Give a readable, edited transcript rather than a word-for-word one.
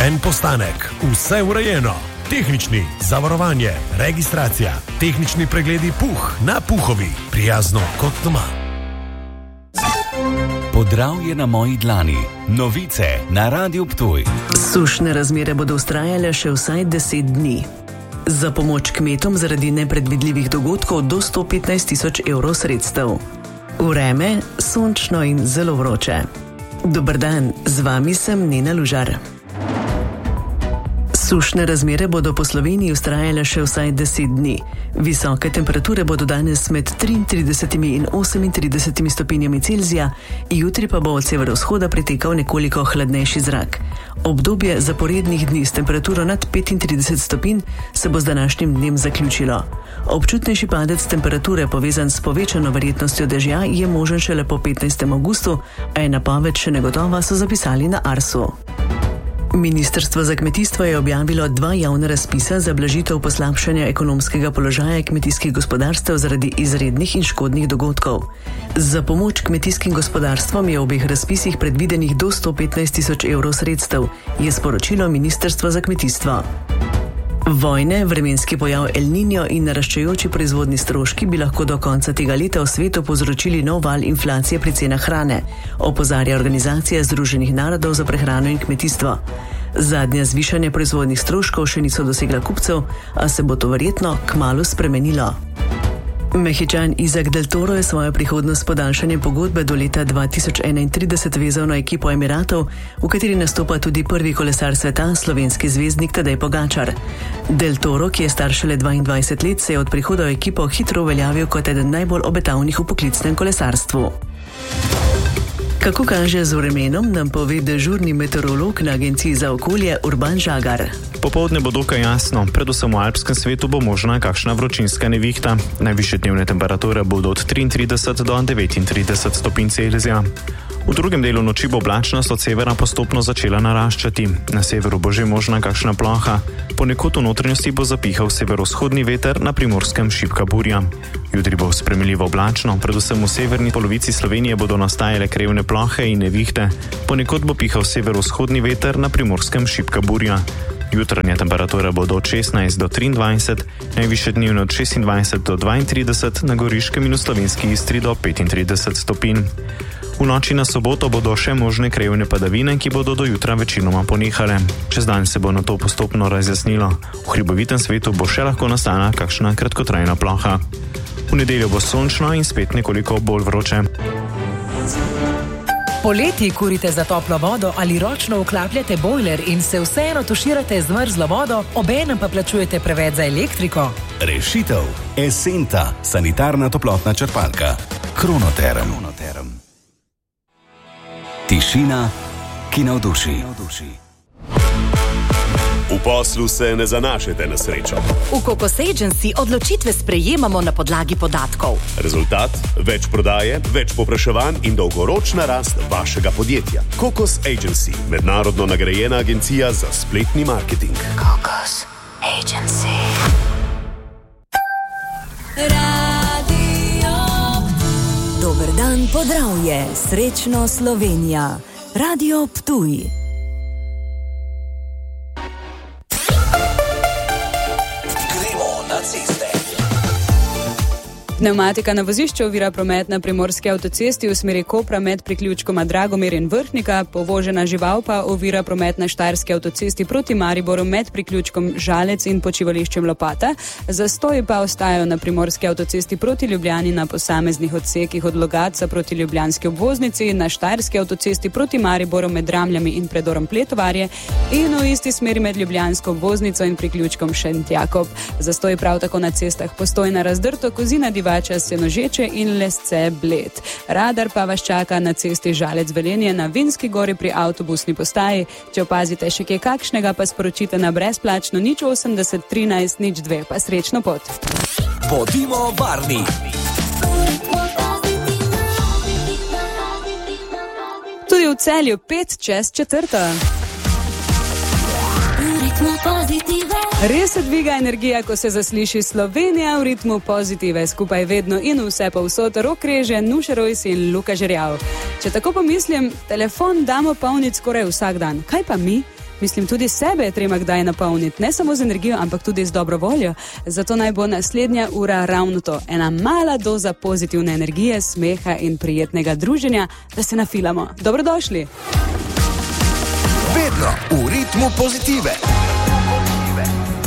En postanek, vse urejeno. Tehnični, zavarovanje, registracija, tehnični pregledi Puh na Puhovi. Prijazno kot doma. Podravje na moji dlani. Novice na Radiu Ptuj. Sušne razmere bodo vztrajale še vsaj 10 dni. Za pomoč kmetom zaradi nepredvidljivih dogodkov do 115.000 evrov sredstev. Vreme, sončno in zelo vroče. Dober dan, z vami sem Nena Lužar. Sušne razmere bodo po Sloveniji vztrajale še vsaj 10 dni. Visoke temperature bodo danes med 33 in 38 stopinjami Celzija, jutri pa bo od severovzhoda pritekal nekoliko hladnejši zrak. Obdobje zaporednih dni s temperaturo nad 35 stopinj se bo z današnjim dnem zaključilo. Občutnejši padec temperature povezan s povečano verjetnostjo dežja je možen šele po 15. avgustu, a je napoved še negotova, so zapisali na Arsu. Ministrstvo za kmetijstvo je objavilo 2 javna razpisa za blažitev poslabšanja ekonomskega položaja kmetijskih gospodarstev zaradi izrednih in škodnih dogodkov. Za pomoč kmetijskim gospodarstvom je v obeh razpisih predvidenih do 115.000 evrov sredstev, je sporočilo Ministrstvo za kmetijstvo. Vojne, vremenski pojav El Niño in naraščajoči proizvodni stroški bi lahko do konca tega leta v svetu povzročili nov val inflacije pri cenah hrane, opozarja Organizacija Združenih narodov za prehrano in kmetijstvo. Zadnja zvišanja proizvodnih stroškov še niso dosegla kupcev, a se bo to verjetno kmalu spremenilo. Mehičan Isaac Del Toro je svojo prihodnost podaljšanje pogodbe do leta 2031 vezal na ekipo Emiratov, v kateri nastopa tudi prvi kolesar sveta, slovenski zvezdnik Tadej Pogačar. Del Toro, ki je star šele 22 let, se je od prihoda v ekipo hitro uveljavil kot eden najbolj obetavnih v poklicnem kolesarstvu. Kako kaže z vremenom, nam pove dežurni meteorolog na Agenciji za okolje Urban Žagar. Popoldne bo dokaj jasno, predvsem v alpskem svetu bo možna kakšna vročinska nevihta. Najvišje dnevne temperature bodo od 33 do 39 stopinj Celzija. V drugem delu noči bo oblačnost od severa postopno začela naraščati. Na severu bo že možna kakšna ploha. Ponekod v notranjosti bo zapihal severovzhodni veter, na Primorskem šibka burja. Jutri bo sprejemljivo oblačno, predvsem v severni polovici Slovenije bodo nastajale krevne plohe in nevihte. Ponekod bo pihal severovzhodni veter, na Primorskem šibka burja. Jutranje temperature bodo od 16 do 23, najvišje dnevne od 26 do 32, na Goriškem in v Slovenski Istri do 35 stopinj. V noči na soboto bodo še možne krevne padavine, ki bodo do jutra večinoma ponehale. Čez dan se bo nato postopno razjasnilo. V hribovitem svetu bo še lahko nastala kakšna kratkotrajna ploha. V nedeljo bo sončno in spet nekoliko bolj vroče. Poleti kurite za toplo vodo ali ročno vklapljate bojler in se vseeno tuširate z mrzlo vodo, obenem pa plačujete preveč za elektriko? Rešitev. Esenta, sanitarna toplotna črpalka. Kronoterm. Tišina, ki navduši. V poslu se ne zanašajte na srečo. V Kokos Agency odločitve sprejemamo na podlagi podatkov. Rezultat? Več prodaje, več povpraševanj in dolgoročna rast vašega podjetja. Kokos Agency, mednarodno nagrajena agencija za spletni marketing. Kokos Agency. Dober dan, Podravje, srečno Slovenija. Radio Ptuj. Pnevmatika na vozišču ovira promet na primorski avtocesti v smeri Kopra med priključkoma Dragomir in Vrhnika, povožena žival pa ovira promet na štajerski avtocesti proti Mariboru med priključkom Žalec in počivališčem Lopata. Zastoji pa ostajajo na primorski avtocesti proti Ljubljani na posameznih odsekih od Logatca proti ljubljanski obvoznici, na štajerski avtocesti proti Mariboru med Ramljami in predorom Pletovarje in v isti smeri med ljubljansko obvoznico in priključkom Šentjakob. Zastoji prav tako na cestah Postojna Razdrto, Kozina Divača, Senožeče in Lesce Bled. Radar pa vas čaka na cesti Žalec Velenje na Vinski gori pri avtobusni postaji. Če opazite še kaj kakšnega, pa sporočite na brezplačno 080 13 02, pa srečno pot. Bodimo varni. Tudi v Celju 5:04. Res se dviga energija, ko se zasliši Slovenija v ritmu pozitive. Skupaj vedno in vse povsod Rok Reže, Nuša Rojs in Luka Žerjav. Če tako pomislim, telefon damo polnit skoraj vsak dan. Kaj pa mi? Mislim, tudi sebe je treba kdaj napolniti, ne samo z energijo, ampak tudi z dobro voljo. Zato naj bo naslednja ura ravno to, ena mala doza pozitivne energije, smeha in prijetnega druženja, da se nafilamo. Dobrodošli! Vedno v ritmu pozitive.